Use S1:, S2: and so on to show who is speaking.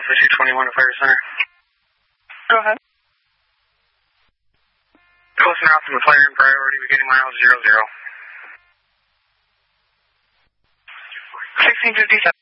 S1: Alpha 221 to Fire Center.
S2: Go ahead.
S1: Close enough to McLaren, priority beginning miles 00.
S2: 1657.